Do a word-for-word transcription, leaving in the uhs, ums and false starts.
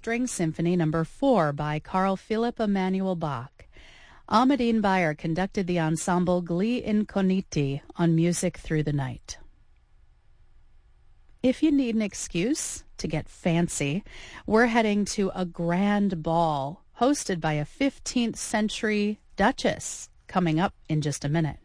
String Symphony Number four by Carl Philipp Emanuel Bach. Ahmadine Bayer conducted the ensemble Gli Incogniti on Music Through the Night. If you need an excuse to get fancy, we're heading to a grand ball hosted by a fifteenth century duchess coming up in just a minute.